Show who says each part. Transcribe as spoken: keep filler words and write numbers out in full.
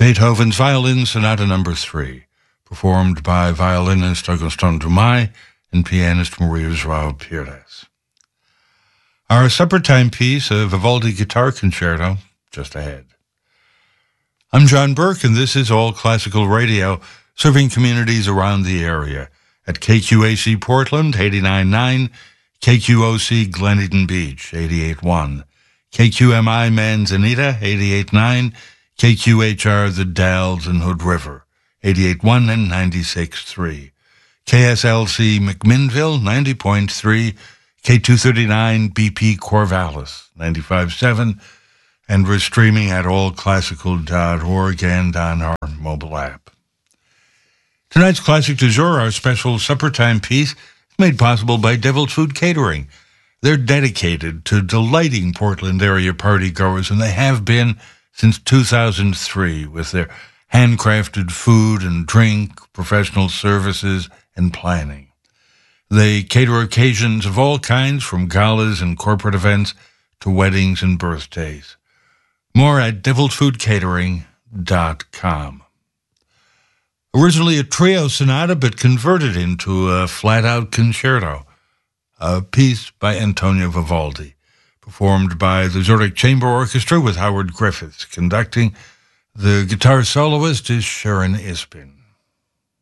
Speaker 1: Beethoven's Violin Sonata Number three, performed by violinist Augustin Dumay and pianist Maria João Pires. Our supper time piece, a Vivaldi guitar concerto, just ahead. I'm John Burke, and this is All Classical Radio, serving communities around the area at K Q A C Portland, eighty-nine point nine, K Q O C Glen Eden Beach, eighty-eight point one, K Q M I Manzanita, eighty-eight point nine, K Q H R The Dalles and Hood River, eighty-eight point one and ninety-six point three, K S L C McMinnville, ninety point three, K two thirty-nine B P Corvallis, ninety-five point seven, and we're streaming at all classical dot org and on our mobile app. Tonight's Classic du Jour, our special supper time piece, is made possible by Devil's Food Catering. They're dedicated to delighting Portland area partygoers, and they have been since two thousand three with their handcrafted food and drink, professional services, and planning. They cater occasions of all kinds, from galas and corporate events to weddings and birthdays. More at devils food catering dot com. Originally a trio sonata, but converted into a flat-out concerto, a piece by Antonio Vivaldi, performed by the Zurich Chamber Orchestra with Howard Griffiths conducting. The guitar soloist is Sharon Isbin.